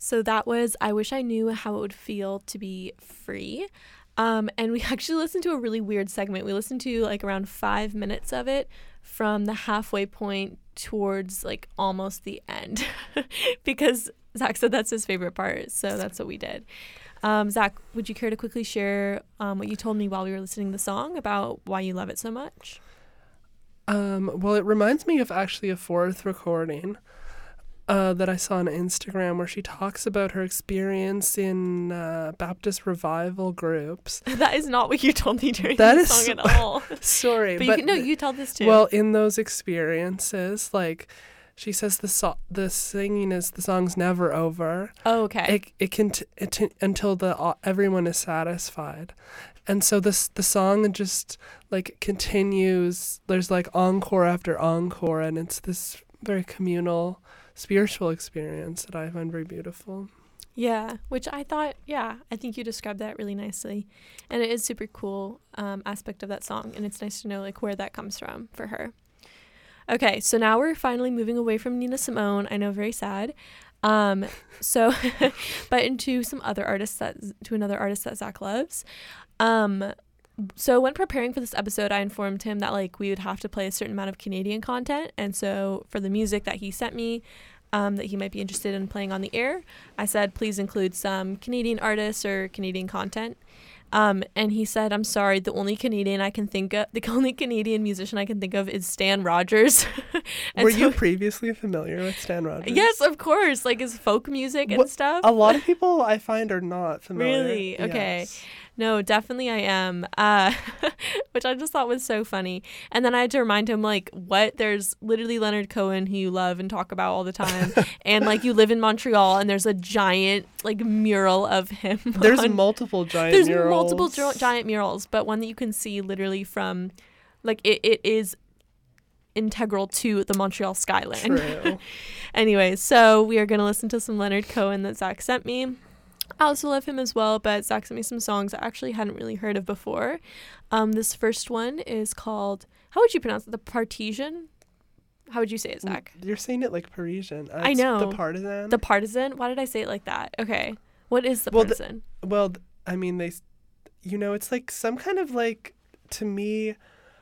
So that was I Wish I Knew How It Would Feel to Be Free. And we actually listened to a really weird segment. We listened to like around 5 minutes of it from the halfway point towards like almost the end because Zach said that's his favorite part. So that's what we did. Zach, would you care to quickly share what you told me while we were listening to the song about why you love it so much? Well, it reminds me of actually a fourth recording that I saw on Instagram where she talks about her experience in Baptist revival groups. That is not what you told me during That the is song at all. Sorry. But you tell this too. Well, in those experiences, like, she says the singing is the song's never over. Oh, okay. Until everyone is satisfied. And so the song just like continues. There's like encore after encore, and it's this very communal spiritual experience that I find very beautiful. Yeah, which I thought, I think you described that really nicely. And it is super cool aspect of that song, and it's nice to know like where that comes from for her. Okay, so now we're finally moving away from Nina Simone. I know, very sad. So but into another artist that Zach loves. So when preparing for this episode, I informed him that like we would have to play a certain amount of Canadian content, and so for the music that he sent me that he might be interested in playing on the air, I said please include some Canadian artists or Canadian content. And he said, I'm sorry, the only Canadian musician I can think of is Stan Rogers. Were you previously familiar with Stan Rogers? Yes, of course, like his folk music and stuff. A lot of people I find are not familiar. Really? Okay. Yes. No, definitely I am. Which I just thought was so funny. And then I had to remind him, like, what? There's literally Leonard Cohen, who you love and talk about all the time. And, like, you live in Montreal, and there's a giant, like, mural of him. There's multiple giant murals, but one that you can see literally from, like, it is integral to the Montreal skyline. True. Anyway, so we are going to listen to some Leonard Cohen that Zach sent me. I also love him as well, but Zach sent me some songs I actually hadn't really heard of before. This first one is called, how would you pronounce it? The Partisan? How would you say it, Zach? You're saying it like Parisian. I know. The Partisan? The Partisan? Why did I say it like that? Okay. What is the Partisan? I mean, it's like some kind of like, to me,